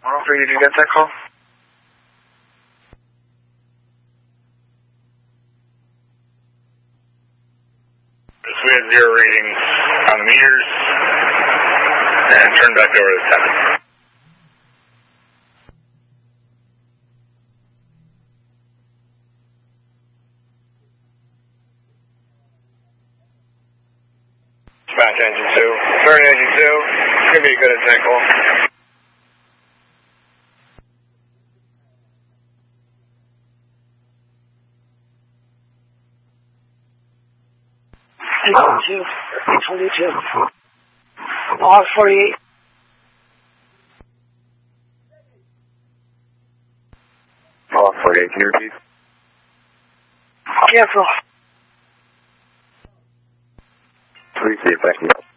103, did you get that call? We had 0 reading on the meters and turned back over to 7. Dispatch engine 2. Turn engine 2. It's going to be a good attack call. R48. R48, can you repeat? Cancel. 3, see if I can help.